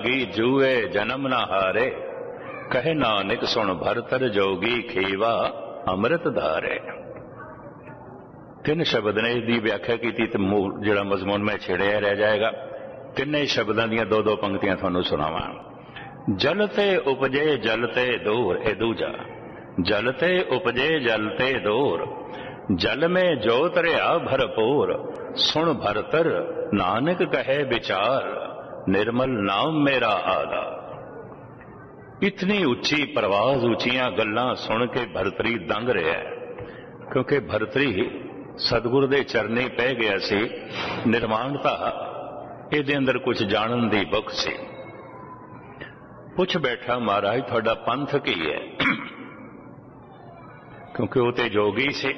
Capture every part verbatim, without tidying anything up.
जूए जन्म न हारे, कहे नानक सुन भरतर जोगी खीवा अमृत धारे। तीन शब्द ने इसकी व्याख्या की तो जो मजमून मैं छेड़िया रह जाएगा। तिने शब्दों दी दो दो पंक्तियां थानू सुनावा। जलते उपजे जलते दूर, ए दूजा। जलते उपजे जलते दूर, जल में जोत रहा भरपूर। सुन भरतर नानक कहे विचार, निर्मल नाम मेरा आला। इतनी उच्ची परवाज, उच्चियां गल्लां सुन के भरतरी दंग रहा है, क्योंकि भरतरी सतगुरु दे चरनी पै गया सी। निर्माणता इहदे अंदर कुछ जानन दी बुख सी। पुछ बैठा महाराज तुहाडा पंथ की है, क्योंकि वो ते जोगी से,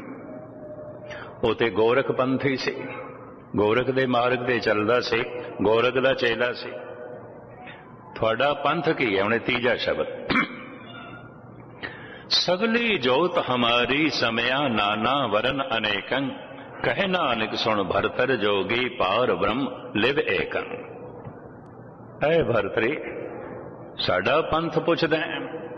वो ते गोरख पंथी से, गोरख दे मार्ग ते चलदा से, गोरख दा चेला से। तुहाडा पंथ की है? उन्हें तीजा शब्द, सगली जोत हमारी समया नाना वरन अनेकं। कहे नानक सुन भरतर जोगी पार ब्रह्म लिव एकं। ऐ भरतरी साडा पंथ पुछदा है,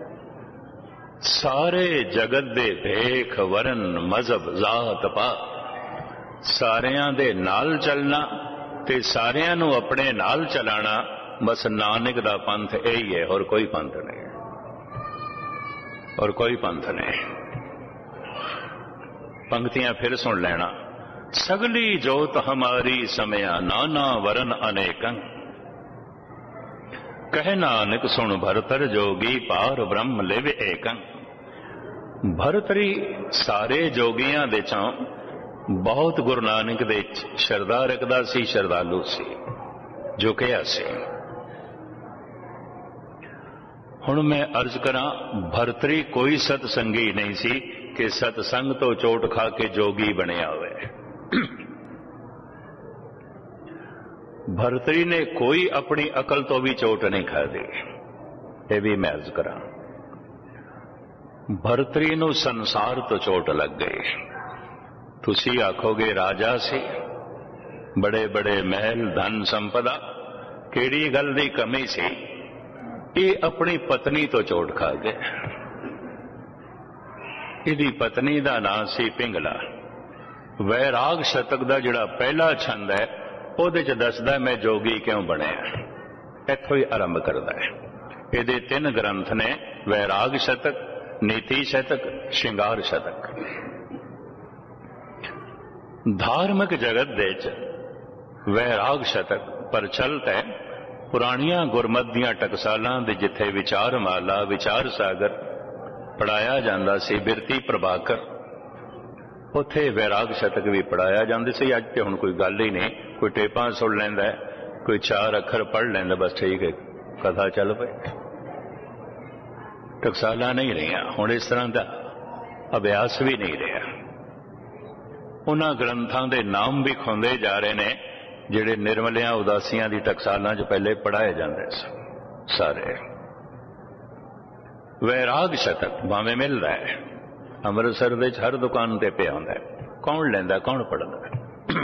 सारे जगत दे भेख वरन मजहब जात पात सारियां दे नाल चलना ते सारियां नू अपने नाल चलाना, बस नानक दा पंथ यही है, और कोई पंथ नहीं, और कोई पंथ नहीं। पंक्तियां फिर सुन लेना। सगली जोत हमारी समया नाना वरन अनेकं। कहे नानक सुन भरतर जोगी पार ब्रह्म लिव एकं। भरतरी सारे जोगियां दे चों बहुत गुरु नानक दे शरदा रखदा सी, शरदालू सी, झुकिया सी। हुण मैं अर्ज करा, भरतरी कोई सतसंगी नहीं सी कि सतसंग तो चोट खा के जोगी बनया हुए। भरतरी ने कोई अपनी अकल तो भी चोट नहीं खा दी, ये भी मैं अर्ज करा। भरतरी नू संसार तो चोट लग गई। तुसी आखोगे राजा सी, बड़े बड़े महल, धन संपदा, केड़ी गल दी कमी सी? ये अपनी पत्नी तो चोट खा गए। इहदी पत्नी का नाम सी पिंगला। वैराग शतक का जिहड़ा पहला छंद है उहदे च दसदा मैं जोगी क्यों बनया, इत्थों ही आरंभ करता है। इहदे तीन ग्रंथ ने, वैराग शतक, नीति शतक, श्रृंगार शतक। धार्मिक जगत दे च वैराग शतक प्रचलित है। पुरानियां गुरमत दियां टकसालां दे जिथे विचार माला, विचार सागर पढ़ाया जाता सी, बिरती प्रभाकर, उथे वैराग शतक भी पढ़ाया जाता सी। अज तो हुण कोई गल ही नहीं, कोई टेपां सुन लैंदा है, कोई चार अखर पढ़ लैंदा, बस ठीक है, कथा चल पई। टकसालां नहीं रहियां, हुण इस तरह का अभ्यास भी नहीं रहा। उन्हां ग्रंथां दे नाम भी खुंदे जा रहे ने जिहड़े निर्मलियां उदासियां दी टकसालां च पहले पढ़ाए जाते सारे। वैराग शतक भावें मिलता है, अमृतसर दे हर दुकान ते पिया हुंदा है, कौन लैंदा कौन पढ़दा।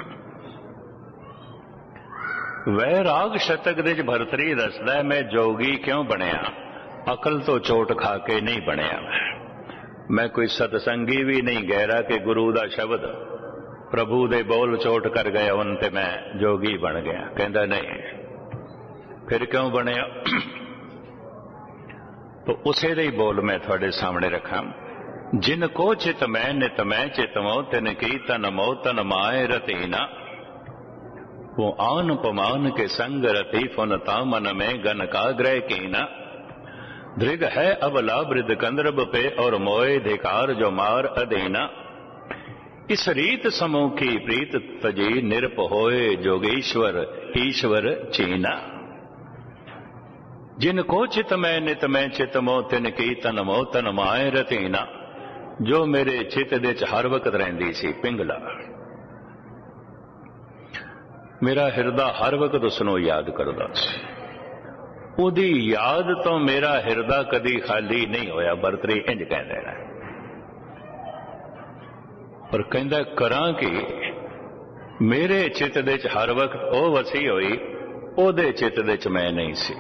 वैराग शतक दे भरतरी दसदा है मैं जोगी क्यों बनया, अकल तो चोट खा के नहीं बनया। मैं कोई सतसंगी भी नहीं गहरा कि गुरु दा शब्द प्रभु दे बोल चोट कर गए उन ते मैं जोगी बन गया। कहता नहीं, फिर क्यों बनया? तो उसे दे बोल मैं थोड़े सामने रखा। जिनको चित मैं नित मैं चितमो तिन की तन मो तन माए रतीना। वो आन पमान के संग रति फुनता मन में गन का ग्रह कीना। दृग है अबला वृद्ध कंद्रब पे और मोए धिकार जो मार अधीना। इस रीत समूह की प्रीत तजी निरप होए जोगेश्वर ईश्वर चीना। जिनको चित मैं नित मैं चित मो तिन की तन मो तन माए रतीना। जो मेरे चित दे च हर वक्त रहिंदी सी पिंगला। मेरा हिरदा हर वक्त उसनों याद करदा सी। उहदी याद तो मेरा हिरदा कदी खाली नहीं होया। भरतरी इंज कह देना पर कहंदा करां कि मेरे चित दे च हर वक्त ओ वसी होई ਉਹਦੇ ਚਿੱਤ ਦੇ ਚ ਮੈਂ ਨਹੀਂ ਸੀ।